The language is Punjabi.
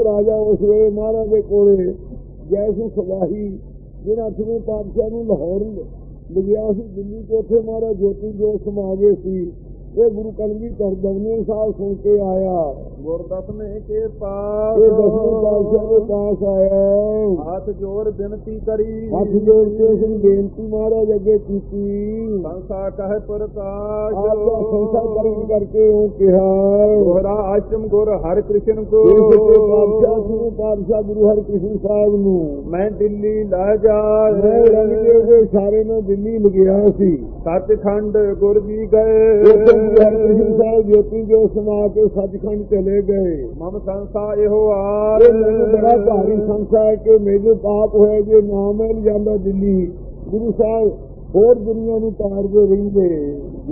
ਰਾਜਾ ਉਸ ਵੇਲੇ ਮਹਾਰਾਜ ਦੇ ਕੋਲੇ ਜੈਸੀ ਸਵਾਹੀ ਜਿਹੜਾ 8ਵੇਂ ਪਾਤਸ਼ਾਹ ਨੂੰ ਲਾਹੌਰ ਲਿਆ ਸੀ ਦਿੱਲੀ ਤੋਂ, ਉੱਥੇ ਮਹਾਰਾਜ ਜੋਤੀ ਜੋਤ ਸਮਾ ਗਏ ਸੀ। ਇਹ ਗੁਰੂ ਕਲਗੀਧਰ ਦਸਵੇਂ ਸਾਹਿਬ ਸੁਣ ਕੇ ਆਇਆ, ਗੁਰਦਸਵੇਂ ਕੇ ਪਾਸ ਇਹ 10ਵੇਂ ਪਾਤਸ਼ਾਹ ਦੇ ਪਾਸ ਆਇਆ, ਹੱਥ ਜੋੜ ਬੇਨਤੀ ਕਰੀ, ਹੱਥ ਜੋੜ ਕੇ ਉਸ ਨੂੰ ਬੇਨਤੀ ਮਹਾਰਾਜ ਅੱਗੇ ਕੀਤੀ। ਸੰਸਾ ਕਹਿ ਪ੍ਰਕਾਸ਼ ਆਪਦਾ ਸੰਸਾ ਕਰਨ ਕਰਕੇ ਉਹ ਕਿਹਾ, ਦੋਹਰਾ ਆਸ਼ਰਮ ਗੁਰ ਹਰਿ ਕ੍ਰਿਸ਼ਨ ਕੋ, ਪਾਤਸ਼ਾਹ ਸੀ ਪਾਤਸ਼ਾਹ ਗੁਰੂ ਹਰਿਕ੍ਰਿਸ਼ਨ ਸਾਹਿਬ ਨੂੰ ਮੈਂ ਦਿੱਲੀ ਲੈ ਜਾ, ਮੈਂ ਰੰਗ ਦੇ ਉਹਦੇ ਇਸ਼ਾਰੇ ਨਾਲ ਦਿੱਲੀ ਲਗਿਆ ਸੀ। ਸੱਚਖੰਡ ਗੁਰ ਜੀ ਗਏ, ਹਰਿਕ੍ਰਿਸ਼ਨ ਸਾਹਿਬ ਜੋਤੀ ਜੋ ਸਮਾ ਕੇ ਸੱਚਖੰਡ ਚਲੇ ਗਏ। ਮਮ ਸੰਸਾ ਇਹੋ ਆਰ, ਮੈਨੂੰ ਬੜਾ ਭਾਰੀ ਸੰਸਾ ਹੈ ਕਿ ਮੇਰੇ ਪਾਪ ਹੋਇਆ ਜੇ ਨਾ ਮਿਲ ਜਾਂਦਾ ਦਿੱਲੀ। ਗੁਰੂ ਸਾਹਿਬ ਹੋਰ ਦੁਨੀਆ ਨੂੰ ਤਾਰਦੇ ਰਹਿੰਦੇ।